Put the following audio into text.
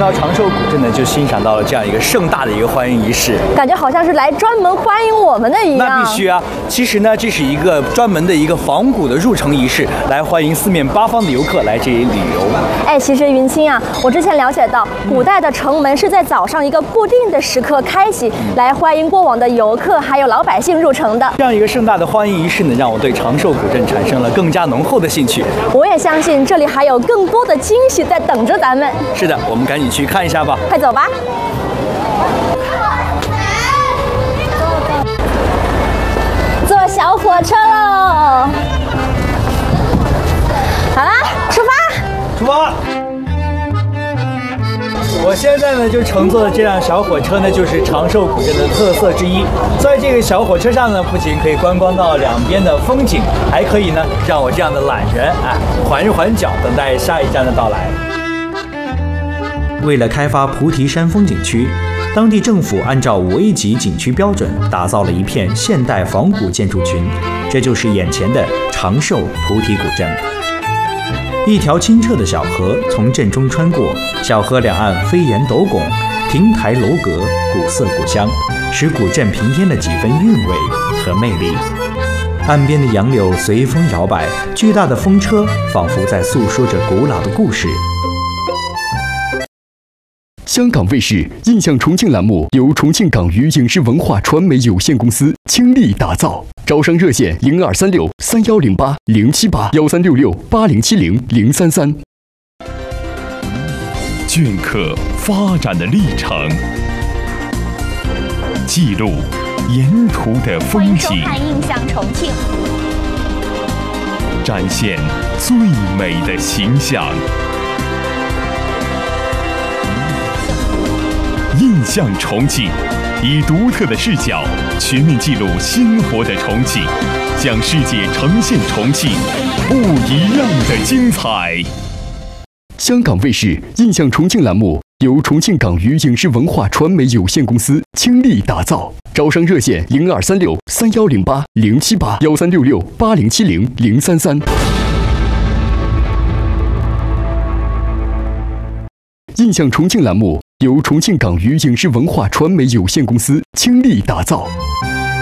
到长寿古镇呢，就欣赏到了这样一个盛大的一个欢迎仪式， 感觉好像是来专门欢迎我们的一样。 那必须啊！其实呢，这是一个专门的一个仿古的入城仪式，来欢迎四面八方的游客来这里旅游。 哎，其实云清啊，我之前了解到，古代的城门是在早上一个固定的时刻开启，来欢迎过往的游客还有老百姓入城的。 这样一个盛大的欢迎仪式呢，让我对长寿古镇产生了更加浓厚的兴趣。 我也相信这里还有更多的惊喜在等着咱们。 是的，我们赶紧去看一下吧。 快走吧。坐小火车喽！好啦，出发！ 出发！我现在呢就乘坐的这辆小火车呢，就是长寿古镇的特色之一。在这个小火车上呢，不仅可以观光到两边的风景，还可以呢让我这样的懒人缓一缓脚，等待下一站的到来。为了开发菩提山风景区，当地政府按照5A级景区标准，打造了一片现代仿古建筑群，这就是眼前的长寿菩提古镇。一条清澈的小河从镇中穿过，小河两岸飞檐斗拱，亭台楼阁，古色古香，使古镇平添了几分韵味和魅力。岸边的杨柳随风摇摆，巨大的风车仿佛在诉说着古老的故事。 香港卫视印象重庆栏目由重庆港娱影视文化传媒有限公司倾力打造，招商热线02363108-07813668070-033。 镌刻发展的历程，记录沿途的风景， 欢迎收看《印象重庆》， 展现最美的形象。印象重庆，以独特的视角全面记录鲜活的重庆，向世界呈现重庆不一样的精彩。 香港卫视印象重庆栏目由重庆港娱影视文化传媒有限公司倾力打造，招商热线02363108-07813668070-033。印象重庆栏目由重庆港娱影视文化传媒有限公司倾力打造，